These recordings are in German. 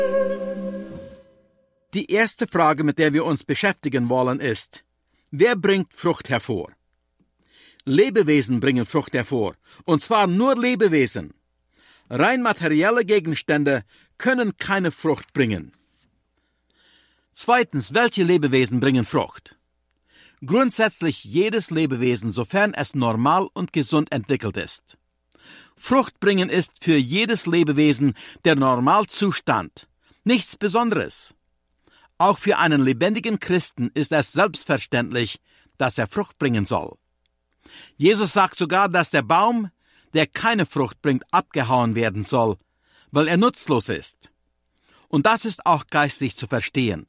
Die erste Frage, mit der wir uns beschäftigen wollen, ist: Wer bringt Frucht hervor? Lebewesen bringen Frucht hervor, und zwar nur Lebewesen. Rein materielle Gegenstände können keine Frucht bringen. Zweitens, welche Lebewesen bringen Frucht? Grundsätzlich jedes Lebewesen, sofern es normal und gesund entwickelt ist. Frucht bringen ist für jedes Lebewesen der Normalzustand, nichts Besonderes. Auch für einen lebendigen Christen ist es selbstverständlich, dass er Frucht bringen soll. Jesus sagt sogar, dass der Baum, der keine Frucht bringt, abgehauen werden soll, weil er nutzlos ist. Und das ist auch geistlich zu verstehen.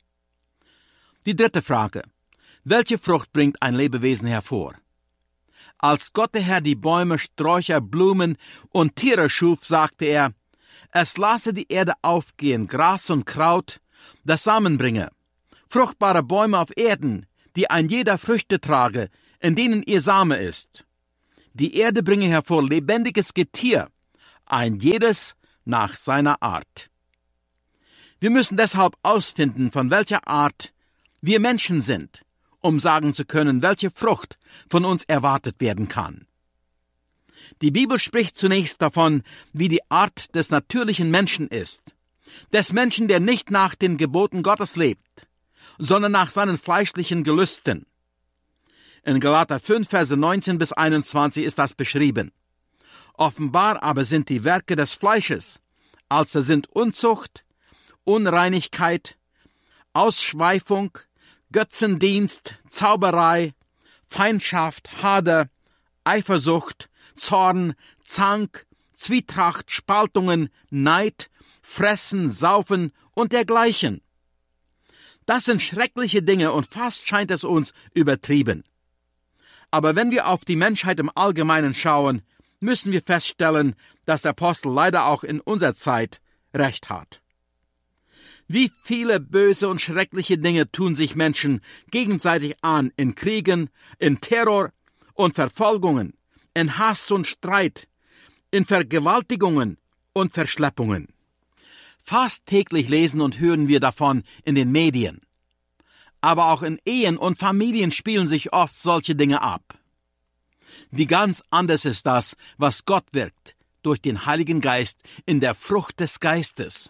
Die dritte Frage: Welche Frucht bringt ein Lebewesen hervor? Als Gott der Herr die Bäume, Sträucher, Blumen und Tiere schuf, sagte er: Es lasse die Erde aufgehen, Gras und Kraut, das Samen bringe, fruchtbare Bäume auf Erden, die ein jeder Früchte trage, in denen ihr Same ist. Die Erde bringe hervor lebendiges Getier, ein jedes nach seiner Art. Wir müssen deshalb ausfinden, von welcher Art wir Menschen sind, um sagen zu können, welche Frucht von uns erwartet werden kann. Die Bibel spricht zunächst davon, wie die Art des natürlichen Menschen ist, des Menschen, der nicht nach den Geboten Gottes lebt, sondern nach seinen fleischlichen Gelüsten. In Galater 5, Verse 19 bis 21 ist das beschrieben. Offenbar aber sind die Werke des Fleisches, also sind Unzucht, Unreinigkeit, Ausschweifung, Götzendienst, Zauberei, Feindschaft, Hader, Eifersucht, Zorn, Zank, Zwietracht, Spaltungen, Neid, Fressen, Saufen und dergleichen. Das sind schreckliche Dinge und fast scheint es uns übertrieben. Aber wenn wir auf die Menschheit im Allgemeinen schauen, müssen wir feststellen, dass der Apostel leider auch in unserer Zeit recht hat. Wie viele böse und schreckliche Dinge tun sich Menschen gegenseitig an in Kriegen, in Terror und Verfolgungen, in Hass und Streit, in Vergewaltigungen und Verschleppungen. Fast täglich lesen und hören wir davon in den Medien. Aber auch in Ehen und Familien spielen sich oft solche Dinge ab. Wie ganz anders ist das, was Gott wirkt durch den Heiligen Geist in der Frucht des Geistes.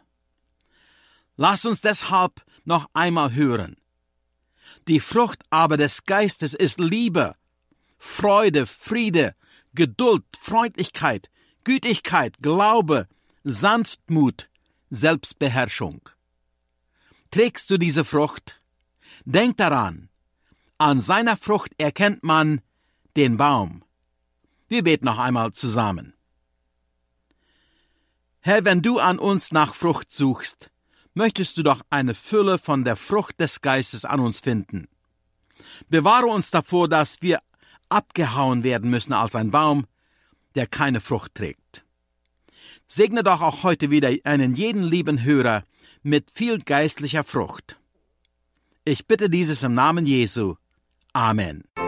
Lass uns deshalb noch einmal hören. Die Frucht aber des Geistes ist Liebe, Freude, Friede, Geduld, Freundlichkeit, Gütigkeit, Glaube, Sanftmut, Selbstbeherrschung. Trägst du diese Frucht? Denk daran, an seiner Frucht erkennt man den Baum. Wir beten noch einmal zusammen. Herr, wenn du an uns nach Frucht suchst, möchtest du doch eine Fülle von der Frucht des Geistes an uns finden. Bewahre uns davor, dass wir abgehauen werden müssen als ein Baum, der keine Frucht trägt. Segne doch auch heute wieder einen jeden lieben Hörer mit viel geistlicher Frucht. Ich bitte dieses im Namen Jesu. Amen.